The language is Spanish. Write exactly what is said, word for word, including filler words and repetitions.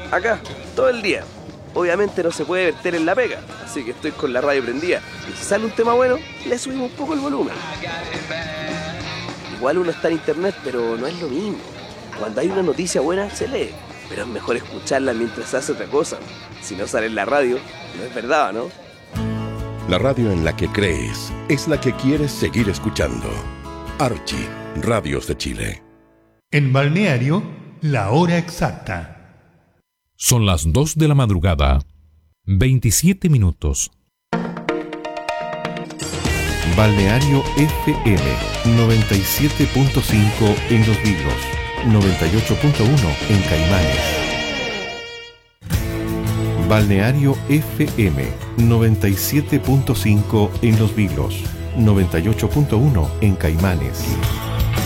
acá, todo el día. Obviamente no se puede verter en la pega, así que estoy con la radio prendida. Y si sale un tema bueno, le subimos un poco el volumen. Igual uno está en internet, pero no es lo mismo. Cuando hay una noticia buena, se lee. Pero es mejor escucharla mientras hace otra cosa. Si no sale en la radio, no es verdad, ¿no? La radio en la que crees es la que quieres seguir escuchando. Archie, Radios de Chile. En Balneario, la hora exacta. Son las dos de la madrugada, veintisiete minutos. Balneario F M noventa y siete punto cinco en Los Vilos, noventa y ocho punto uno en Caimanes. Balneario F M noventa y siete punto cinco en Los Vilos, noventa y ocho punto uno en Caimanes.